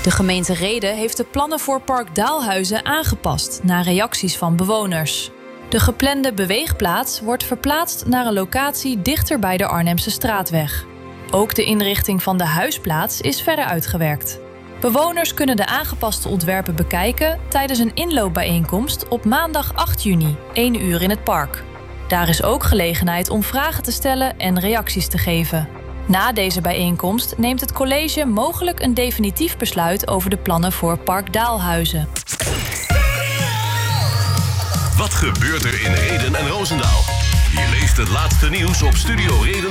De gemeente Rheden heeft de plannen voor Park Daalhuizen aangepast naar reacties van bewoners. De geplande beweegplaats wordt verplaatst naar een locatie dichter bij de Arnhemse straatweg. Ook de inrichting van de huisplaats is verder uitgewerkt. Bewoners kunnen de aangepaste ontwerpen bekijken tijdens een inloopbijeenkomst op maandag 8 juni, 1 uur in het park. Daar is ook gelegenheid om vragen te stellen en reacties te geven. Na deze bijeenkomst neemt het college mogelijk een definitief besluit over de plannen voor Park Daalhuizen. Wat gebeurt er in Rheden en Roosendaal? Je leest het laatste nieuws op studioreden.nl.